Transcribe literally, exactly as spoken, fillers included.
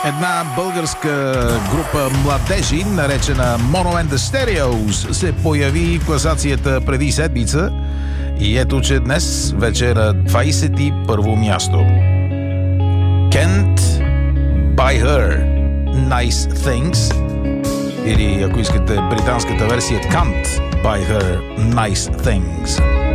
Една българска група младежи, наречена Mono and the Stereos, се появи в класацията преди седмица и ето, че днес вече на двадесет и първо място. Can't Buy Her Nice Things, или ако искате британската версия Can't Buy Her Nice Things.